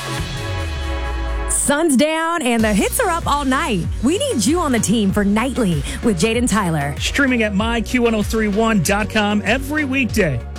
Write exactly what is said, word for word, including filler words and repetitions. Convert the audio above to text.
Sun's down and the hits are up all night. We need you on the team for Nightly with Jaden Tyler. Streaming at my Q ten thirty-one dot com every weekday.